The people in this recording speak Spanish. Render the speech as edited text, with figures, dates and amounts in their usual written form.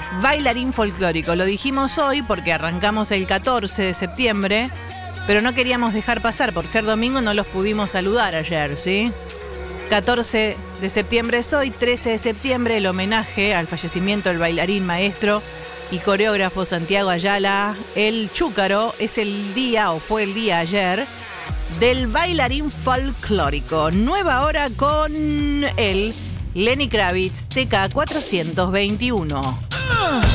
bailarín folclórico. Lo dijimos hoy porque arrancamos el 14 de septiembre, pero no queríamos dejar pasar. Por ser domingo no los pudimos saludar ayer, ¿sí? 14 de septiembre es hoy, 13 de septiembre el homenaje al fallecimiento del bailarín, maestro y coreógrafo Santiago Ayala. El Chúcaro es el día, o fue el día ayer, del bailarín folclórico. Nueva hora con él, Lenny Kravitz, TK 421.